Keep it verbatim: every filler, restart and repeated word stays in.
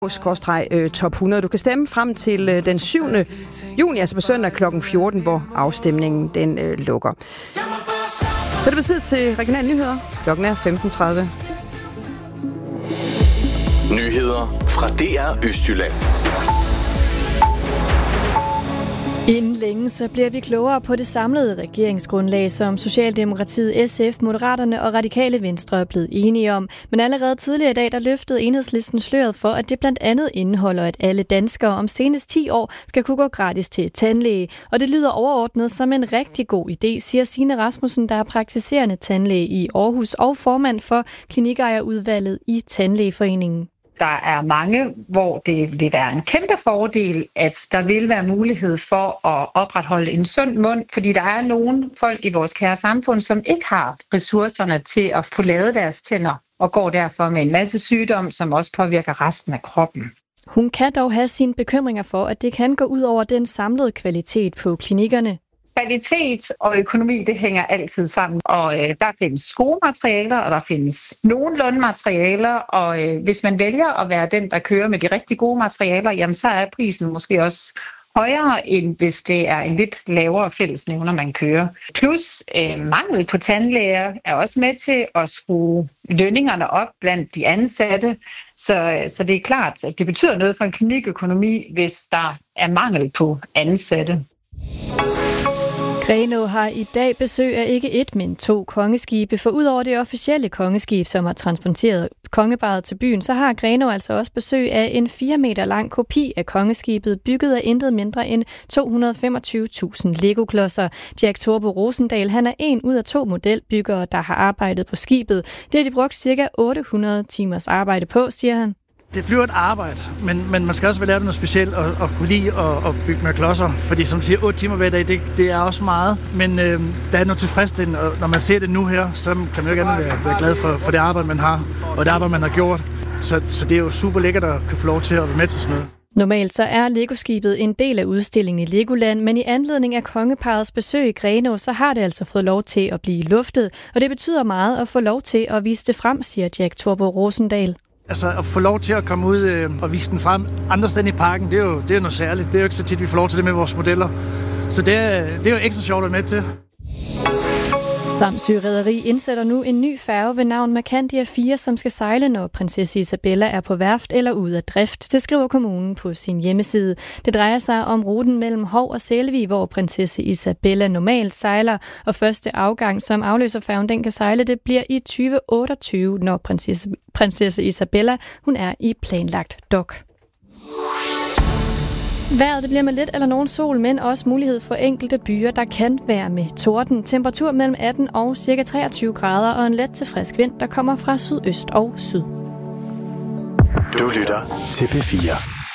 skråstreg top hundrede. Du kan stemme frem til den syvende juni, altså på søndag klokken fjorten, hvor afstemningen den øh, lukker. Så er det tid til regionale nyheder. Klokken er femten tredive. Nyheder fra D R Østjylland. Inden længe så bliver vi klogere på det samlede regeringsgrundlag, som Socialdemokratiet, S F, Moderaterne og Radikale Venstre er blevet enige om. Men allerede tidligere i dag, der løftede Enhedslisten sløret for, at det blandt andet indeholder, at alle danskere om senest ti år skal kunne gå gratis til tandlæge. Og det lyder overordnet som en rigtig god idé, siger Signe Rasmussen, der er praktiserende tandlæge i Aarhus og formand for Klinikejerudvalget i Tandlægeforeningen. Der er mange, hvor det vil være en kæmpe fordel, at der vil være mulighed for at opretholde en sund mund, fordi der er nogle folk i vores kære samfund, som ikke har ressourcerne til at få lavet deres tænder, og går derfor med en masse sygdom, som også påvirker resten af kroppen. Hun kan dog have sine bekymringer for, at det kan gå ud over den samlede kvalitet på klinikkerne. Kvalitet og økonomi, det hænger altid sammen, og øh, der findes gode materialer, og der findes nogenlunde materialer, og øh, hvis man vælger at være den, der kører med de rigtig gode materialer, jamen så er prisen måske også højere, end hvis det er en lidt lavere fællesnævner, man kører. Plus øh, mangel på tandlæger er også med til at skrue lønningerne op blandt de ansatte, så, så det er klart, at det betyder noget for en klinikøkonomi, hvis der er mangel på ansatte. Grenaa har i dag besøg af ikke et, men to kongeskibe, for udover det officielle kongeskib, som har transporteret kongeparret til byen, så har Grenaa altså også besøg af en fire meter lang kopi af kongeskibet, bygget af intet mindre end to hundrede og femogtyve tusind Lego-klodser. Jack Torbo Rosendal, han er en ud af to modelbyggere, der har arbejdet på skibet. Det har de brugt cirka otte hundrede timers arbejde på, siger han. Det bliver et arbejde, men, men man skal også lære det noget specielt og, og kunne lide at, at bygge med klodser. Fordi som du siger, otte timer hver dag, det, det er også meget. Men øh, der er noget tilfredsstillende, og når man ser det nu her, så kan man jo gerne være, være glad for, for det arbejde, man har, og det arbejde, man har gjort. Så, så det er jo super lækkert at kunne få lov til at være med til sådan noget. Normalt så er Lego-skibet en del af udstillingen i Legoland, men i anledning af kongeparrets besøg i Grenaa, så har det altså fået lov til at blive luftet. Og det betyder meget at få lov til at vise det frem, siger Jack Torbo Rosendal. Altså at få lov til at komme ud øh, og vise den frem andre steder i parken, det er, jo, det er noget særligt. Det er jo ikke så tit, vi får lov til det med vores modeller. Så det er, det er jo ekstra sjovt at være med til. Samsø Rederi indsætter nu en ny færge ved navn Mercandia fire, som skal sejle, når prinsesse Isabella er på værft eller ude af drift. Det skriver kommunen på sin hjemmeside. Det drejer sig om ruten mellem Hov og Sælvig, hvor prinsesse Isabella normalt sejler, og første afgang, som afløser færgen, den kan sejle, det bliver i tyve otteogtyve, når prinsesse, prinsesse Isabella hun er i planlagt dok. Vejret det bliver med lidt eller nogen sol, men også mulighed for enkelte byer, der kan være med torden. Temperatur mellem atten og cirka treogtyve grader og en let til frisk vind, der kommer fra sydøst og syd. Du lytter til P fire.